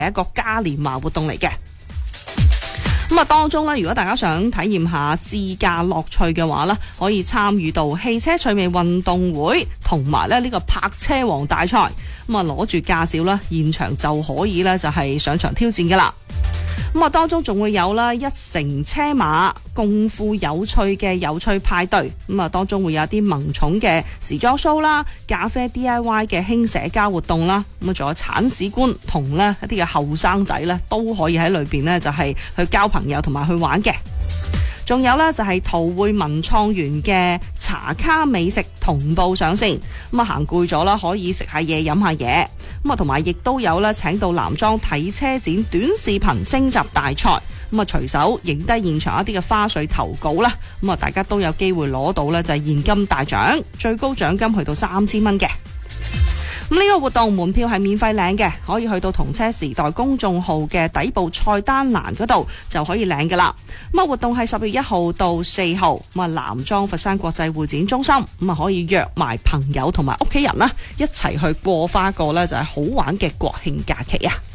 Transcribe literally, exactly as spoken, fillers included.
係一個嘉年華活動嚟嘅。咁啊，當中咧，如果大家想體驗下自駕樂趣嘅話咧，可以參與到汽車趣味運動會同埋咧呢個泊車王大賽。咁啊，攞住駕照啦，現場就可以咧就係上場挑戰噶啦。咁啊，當中仲會有啦一乘車馬共赴有趣嘅有趣派對。咁啊，當中會有啲萌寵嘅時裝 show 啦、咖啡 D I Y 嘅輕社交活動啦。咁啊，仲有鏟屎官同咧一啲嘅後生仔咧都可以喺裏邊呢，就係去交朋友同埋去玩嘅。仲有呢，就係陶匯文創園嘅茶卡美食同步上線。咁啊，行攰咗啦，可以食下嘢飲下嘢。咁啊，同埋亦都有咧請到男裝睇車展短視頻徵集大賽。咁啊，隨手影低現場一啲嘅花絮投稿啦。咁啊，大家都有機會攞到呢，就係現金大獎，最高獎金去到三千蚊嘅。咁呢個活動門票係免費領嘅，可以去到同車時代公眾號嘅底部菜單欄嗰度就可以領噶啦。咁啊，活動係十月一號到四號，咁啊南莊佛山國際會展中心，咁啊可以約埋朋友同埋屋企人啦，一齊去過花個呢就係好玩嘅國慶假期啊！